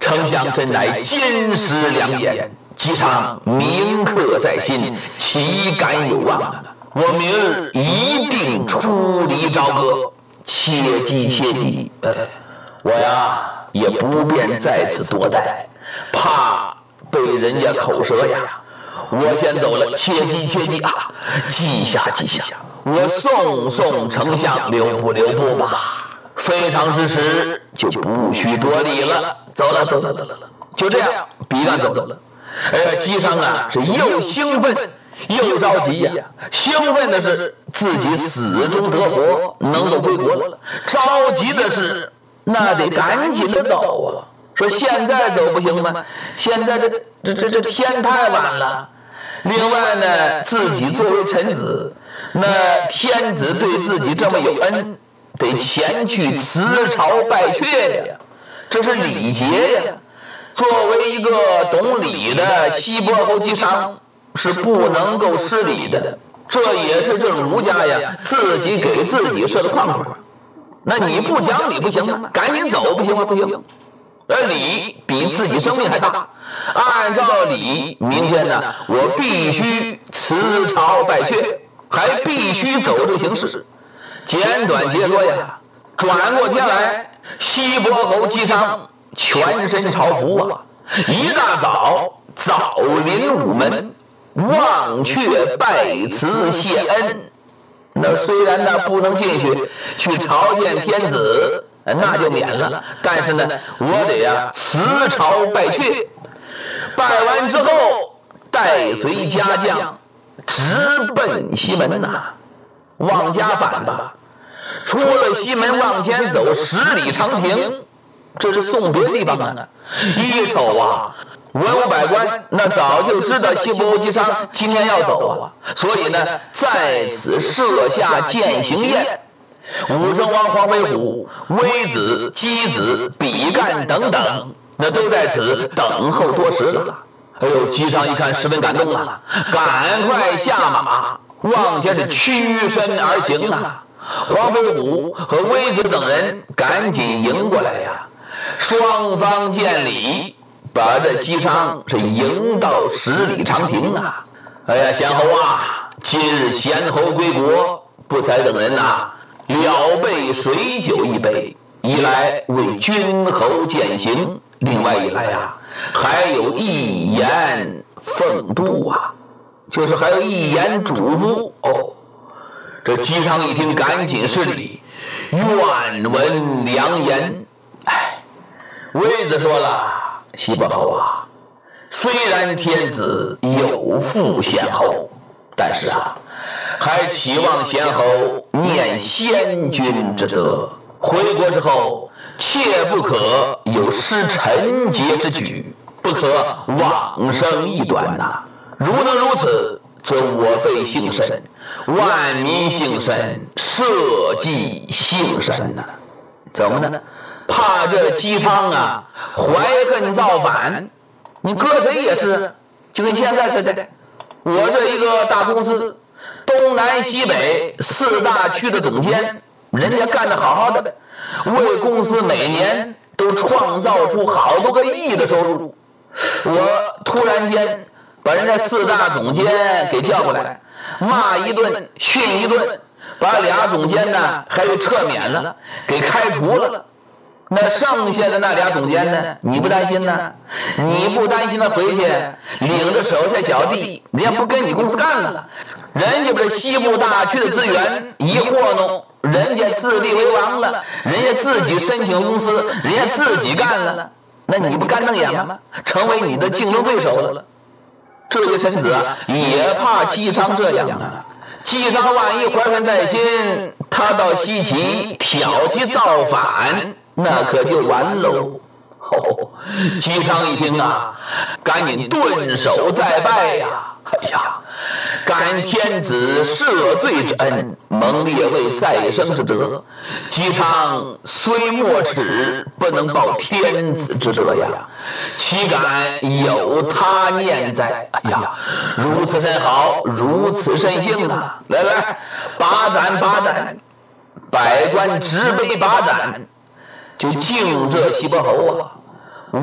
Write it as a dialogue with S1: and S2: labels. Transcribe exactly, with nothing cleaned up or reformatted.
S1: 丞相真乃金石良言，姬昌铭刻在心，岂敢有忘啊！我明日一定出离朝歌，切记切记。呃，我呀也不便在此多待，怕被人家口舌呀。我先走了，切记切记啊！记下记下，我送送丞相留步留步吧。非常之时，就不许多礼了。走了走了走了，就这样，比干走了。哎呀，姬昌啊，是又兴奋又着急呀、啊。兴奋的是自己死中得活，能够归国了；着急的是那得赶紧的走啊。说现在走不行吗？现在这这这这天太晚了。另外呢，自己作为臣子，那天子对自己这么有恩，得前去辞朝拜阙呀，这是礼节呀。作为一个懂礼的西伯侯姬昌，是不能够失礼的。这也是这儒家呀自己给自己设的框框。那你不讲理不行吗？赶紧走不行吗？不行。而礼比自己生命还大。按照礼，明天呢，我必须辞朝拜阙，还必须走这个形式。简短截说呀，转过天来，西伯侯姬昌全身朝服啊，一大早早临午门，望阙拜辞谢恩。那虽然呢不能进去去朝见天子，那就免了，但是呢，我得呀辞朝拜阙。拜完之后，带随家将直奔西门呐、啊，往家返吧。出了西门往前走十里长亭，这是送别地方啊。一瞅啊，文武百官那早就知道西伯侯姬昌今天要走啊，所以呢，在此设下饯行宴。武成王黄飞虎、微子、箕子、比干等等，那都在此等候多时了。哎呦，姬昌一看十分感动啊，赶快下马，往前是屈身而行啊。黄飞虎和微子等人赶紧迎过来呀，双方见礼，把这姬昌是迎到十里长亭啊。哎呀，贤侯啊，今日贤侯归国，不才等人呐，了备水酒一杯，一来为君侯饯行，另外一来呀、啊，还有一言奉度啊，就是还有一言嘱咐哦。这姬昌一听，赶紧施礼，愿闻良言。哎，微子说了，西伯侯啊，虽然天子有负先侯，但是啊，还期望先侯念先君之德，回国之后切不可有失臣节之举，不可妄生异端呐、啊。如能如此，则我辈幸甚，万民幸甚，社稷幸甚呐、啊。怎么呢？怕这姬昌啊怀恨造反。你搁谁也是，就跟现在似的。我这一个大公司，东南西北四大区的总监，人家干得好好的，为公司每年都创造出好多个亿的收入。我突然间把人家四大总监给叫过来，骂一顿，训一顿，把俩总监呢还给撤免了，给开除了。那剩下的那俩总监呢？你不担心呢？你不担心他回去领着手下小弟，人家不跟你公司干了？人家把西部大区的资源一和弄，人家自立为王了，人家自己申请公司，人家自己干了，那你不干瞪眼吗？成为你的竞争对手了。这些臣子啊，也怕姬昌这样啊。姬昌万一怀恨在心，他到西岐挑起造反，那可就完喽。哦，姬昌一听啊，赶紧顿首再拜呀、啊！哎呀，感天子赦罪之恩，蒙列位再生之德。姬昌虽没齿，不能报天子之德呀，岂敢有他念在？哎呀，如此甚好，如此甚幸啊！来来，把盏把盏，百官执杯把盏，就敬这西伯侯啊！